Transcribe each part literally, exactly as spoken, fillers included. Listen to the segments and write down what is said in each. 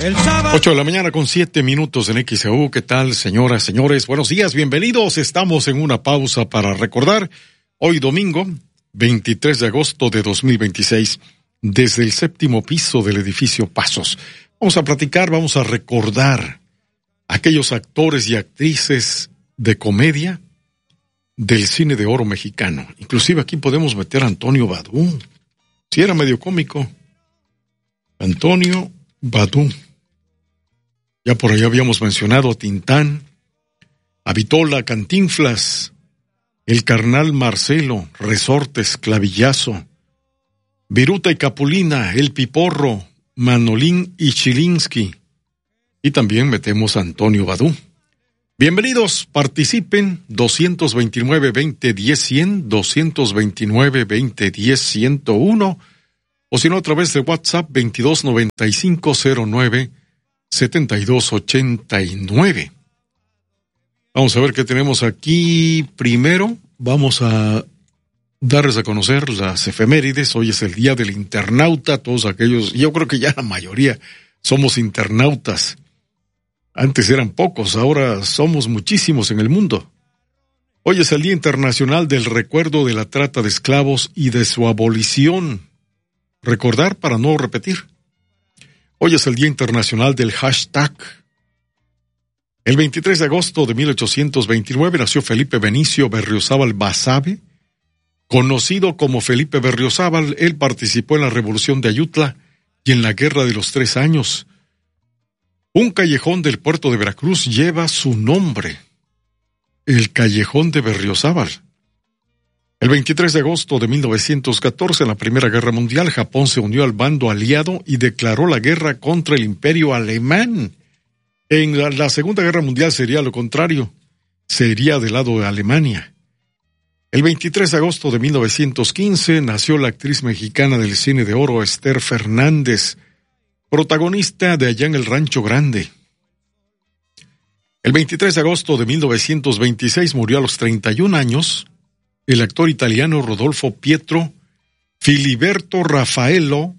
El sábado. ocho de la mañana con siete minutos en X E U. ¿Qué tal, señoras, señores? Buenos días, bienvenidos. Estamos en una pausa para recordar. Hoy domingo, veintitrés de agosto de dos mil veintiséis, desde el séptimo piso del edificio Pasos. Vamos a platicar, vamos a recordar a aquellos actores y actrices de comedia del cine de oro mexicano. Inclusive aquí podemos meter a Antonio Badú. Si era medio cómico. Antonio Badú. Ya por allá habíamos mencionado a Tintán, a Vitola, Cantinflas, el carnal Marcelo, Resortes, Clavillazo, Viruta y Capulina, el Piporro, Manolín y Chilinsky. Y también metemos a Antonio Badú. Bienvenidos, participen, doscientos veintinueve, veinte, diez, cien, doscientos veintinueve, veinte, diez, ciento uno, o si no a través de WhatsApp veintidós noventa y cinco cero nueve setenta y dos ochenta y nueve. Vamos a ver qué tenemos aquí. Primero, vamos a darles a conocer las efemérides. Hoy es el día del internauta. Todos aquellos, yo creo que ya la mayoría somos internautas. Antes eran pocos, ahora somos muchísimos en el mundo. Hoy es el Día Internacional del Recuerdo de la Trata de Esclavos y de su abolición. Recordar para no repetir. Hoy es el Día Internacional del Hashtag. El veintitrés de agosto de mil ochocientos veintinueve nació Felipe Benicio Berriozábal Basabe. Conocido como Felipe Berriozábal, él participó en la Revolución de Ayutla y en la Guerra de los Tres Años. Un callejón del puerto de Veracruz lleva su nombre, el Callejón de Berriozábal. El veintitrés de agosto de mil novecientos catorce, en la Primera Guerra Mundial, Japón se unió al bando aliado y declaró la guerra contra el Imperio Alemán. En la, la Segunda Guerra Mundial sería lo contrario, sería del lado de Alemania. El veintitrés de agosto de mil novecientos quince nació la actriz mexicana del cine de oro Esther Fernández, protagonista de Allá en el Rancho Grande. El veintitrés de agosto de mil novecientos veintiséis murió a los treinta y un años el actor italiano Rodolfo Pietro Filiberto Raffaello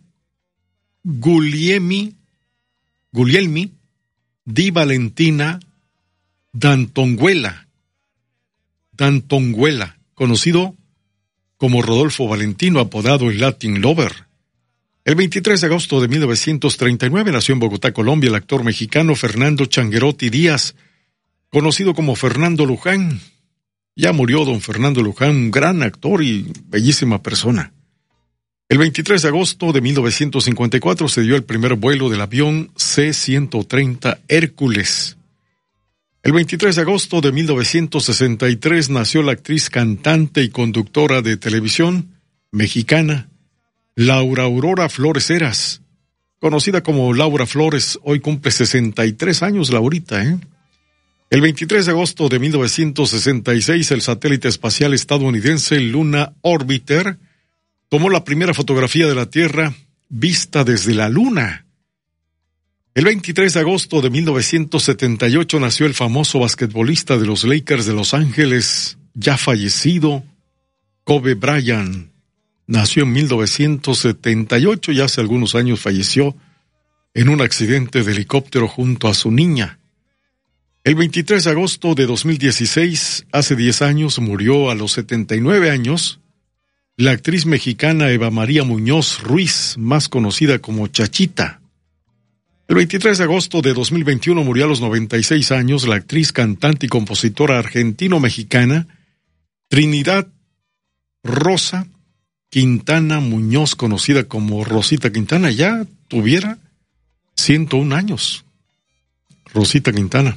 Guglielmi, Guglielmi di Valentina D'Antonguela, D'Antonguela, conocido como Rodolfo Valentino, apodado el Latin Lover. El veintitrés de agosto de mil novecientos treinta y nueve nació en Bogotá, Colombia, el actor mexicano Fernando Changuerotti Díaz, conocido como Fernando Luján. Ya murió don Fernando Luján, un gran actor y bellísima persona. El veintitrés de agosto de mil novecientos cincuenta y cuatro se dio el primer vuelo del avión C ciento treinta Hércules. El veintitrés de agosto de mil novecientos sesenta y tres nació la actriz, cantante y conductora de televisión mexicana Laura Aurora Flores Heras, conocida como Laura Flores. Hoy cumple sesenta y tres años Laurita, ¿eh? El veintitrés de agosto de mil novecientos sesenta y seis, el satélite espacial estadounidense Luna Orbiter tomó la primera fotografía de la Tierra vista desde la Luna. El veintitrés de agosto de mil novecientos setenta y ocho nació el famoso basquetbolista de los Lakers de Los Ángeles, ya fallecido, Kobe Bryant. Nació en mil novecientos setenta y ocho y hace algunos años falleció en un accidente de helicóptero junto a su niña. El veintitrés de agosto de dos mil dieciséis, hace diez años, murió a los setenta y nueve años, la actriz mexicana Eva María Muñoz Ruiz, más conocida como Chachita. El veintitrés de agosto de dos mil veintiuno murió a los noventa y seis años la actriz, cantante y compositora argentino-mexicana Trinidad Rosa Quintana Muñoz, conocida como Rosita Quintana. Ya tuviera ciento un años. Rosita Quintana.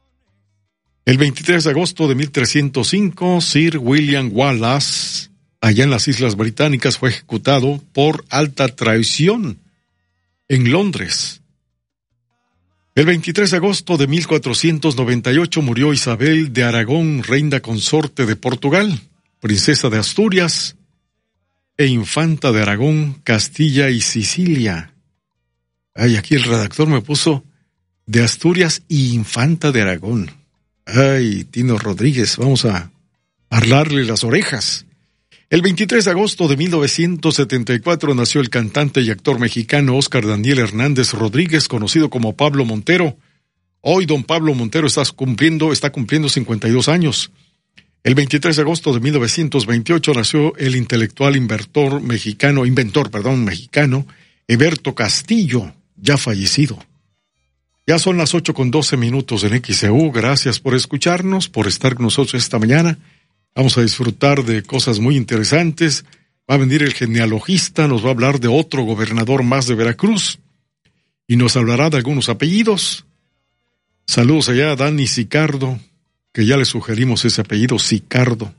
El veintitrés de agosto de mil trescientos cinco, Sir William Wallace, allá en las Islas Británicas, fue ejecutado por alta traición en Londres. El veintitrés de agosto de mil cuatrocientos noventa y ocho murió Isabel de Aragón, reina consorte de Portugal, princesa de Asturias e infanta de Aragón, Castilla y Sicilia. Ay, aquí el redactor me puso de Asturias y infanta de Aragón. Ay, Tino Rodríguez, vamos a hablarle las orejas. El veintitrés de agosto de mil novecientos setenta y cuatro nació el cantante y actor mexicano Óscar Daniel Hernández Rodríguez, conocido como Pablo Montero. Hoy don Pablo Montero está cumpliendo, está cumpliendo cincuenta y dos años. El veintitrés de agosto de mil novecientos veintiocho nació el intelectual inventor mexicano, inventor, perdón, mexicano, Eberto Castillo, ya fallecido. Ya son las ocho con doce minutos en X E U. Gracias por escucharnos, por estar con nosotros esta mañana. Vamos a disfrutar de cosas muy interesantes. Va a venir el genealogista, nos va a hablar de otro gobernador más de Veracruz y nos hablará de algunos apellidos. Saludos allá a Dani Sicardo, que ya le sugerimos ese apellido, Sicardo.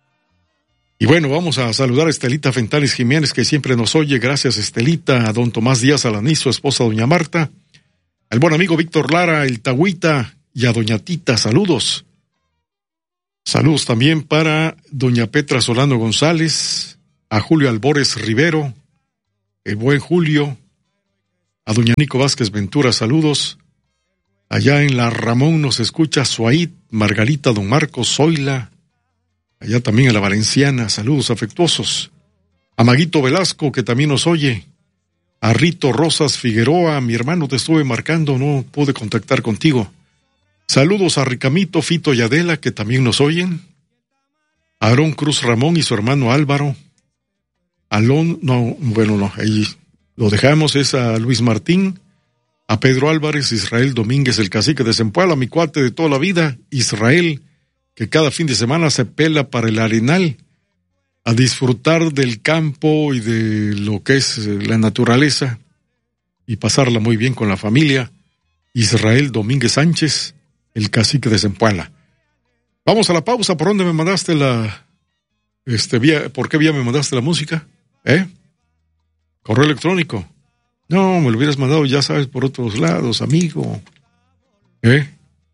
Y bueno, vamos a saludar a Estelita Fentalis Jiménez, que siempre nos oye. Gracias, Estelita. A don Tomás Díaz Alaní, su esposa doña Marta. Al buen amigo Víctor Lara, el Tagüita, y a doña Tita, saludos. Saludos también para doña Petra Solano González, a Julio Albores Rivero, el buen Julio, a doña Nico Vázquez Ventura, saludos. Allá en la Ramón nos escucha Suaid, Margarita, don Marcos, Zoila. Allá también en la Valenciana, saludos afectuosos. A Maguito Velasco, que también nos oye. A Rito Rosas Figueroa, mi hermano, te estuve marcando, no pude contactar contigo. Saludos a Ricamito, Fito y Adela, que también nos oyen. A Aarón Cruz Ramón y su hermano Álvaro. Alón, no, bueno, no, ahí lo dejamos, es a Luis Martín. A Pedro Álvarez, Israel Domínguez, el cacique de Zempoala, mi cuate de toda la vida, Israel, que cada fin de semana se pela para el Arenal, a disfrutar del campo y de lo que es la naturaleza, y pasarla muy bien con la familia. Israel Domínguez Sánchez, el cacique de Zempoala. Vamos a la pausa. ¿Por dónde me mandaste la, este, vía, por qué vía me mandaste la música? ¿Eh? Correo electrónico. No, me lo hubieras mandado, ya sabes, por otros lados, amigo. ¿Eh?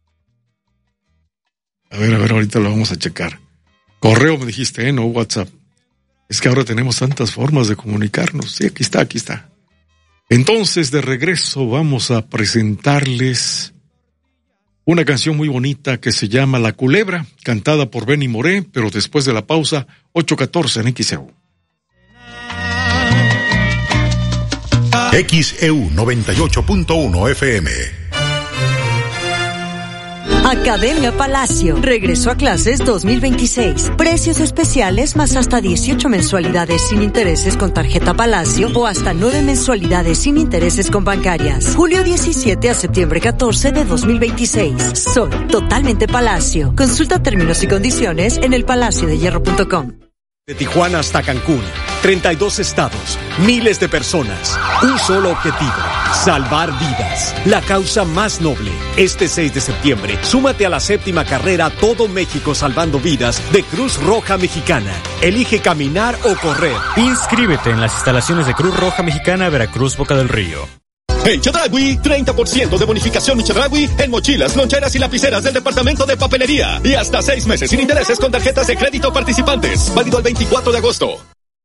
A ver, a ver, ahorita lo vamos a checar. Correo me dijiste, ¿eh? No WhatsApp. Es que ahora tenemos tantas formas de comunicarnos. Sí, aquí está, aquí está. Entonces, de regreso, vamos a presentarles una canción muy bonita que se llama La Culebra, cantada por Benny Moré, pero después de la pausa, ocho catorce en X E U. X E U noventa y ocho punto uno F M. Academia Palacio regresó a clases dos mil veintiséis. Precios especiales más hasta dieciocho mensualidades sin intereses con tarjeta Palacio o hasta nueve mensualidades sin intereses con bancarias. Julio diecisiete a septiembre catorce de dos mil veintiséis. Soy totalmente Palacio. Consulta términos y condiciones en el palacio de hierro punto com. De Tijuana hasta Cancún, treinta y dos estados, miles de personas, un solo objetivo, salvar vidas. La causa más noble. Este seis de septiembre, súmate a la séptima carrera Todo México Salvando Vidas de Cruz Roja Mexicana. Elige caminar o correr. Inscríbete en las instalaciones de Cruz Roja Mexicana, Veracruz, Boca del Río. En Chedraui, treinta por ciento de bonificación en Chedraui en mochilas, loncheras y lapiceras del departamento de papelería. Y hasta seis meses sin intereses con tarjetas de crédito participantes. Válido el veinticuatro de agosto.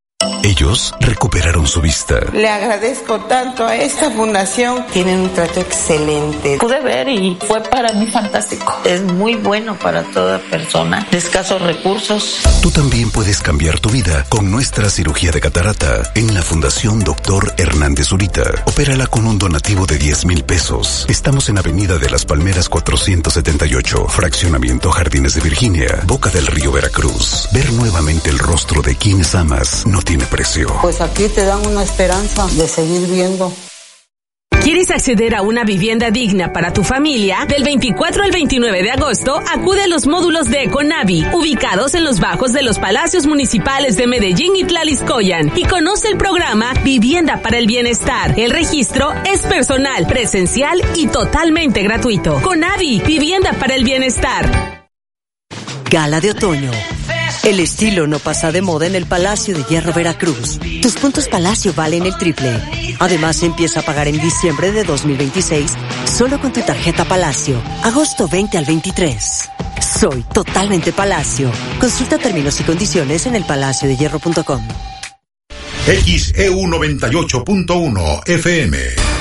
Ellos recuperaron su vista. Le agradezco tanto a esta fundación. Tienen un trato excelente. Pude ver y fue para mí fantástico. Es muy bueno para toda persona de escasos recursos. Tú también puedes cambiar tu vida con nuestra cirugía de catarata en la Fundación Doctor Hernández Zurita. Opérala con un donativo de diez mil pesos. Estamos en Avenida de las Palmeras cuatrocientos setenta y ocho, Fraccionamiento Jardines de Virginia, Boca del Río, Veracruz. Ver nuevamente el rostro de quienes amas no tiene precio. Pues aquí te dan una esperanza de seguir viendo. ¿Quieres acceder a una vivienda digna para tu familia? Del veinticuatro al veintinueve de agosto, acude a los módulos de Econavi, ubicados en los bajos de los Palacios Municipales de Medellín y Tlaliscoyan, y conoce el programa Vivienda para el Bienestar. El registro es personal, presencial y totalmente gratuito. Conavi, Vivienda para el Bienestar. Gala de otoño. El estilo no pasa de moda en el Palacio de Hierro Veracruz. Tus puntos Palacio valen el triple. Además, empieza a pagar en diciembre de dos mil veintiséis solo con tu tarjeta Palacio. Agosto veinte al veintitrés. Soy totalmente Palacio. Consulta términos y condiciones en el palacio de hierro punto com. X E U noventa y ocho punto uno F M.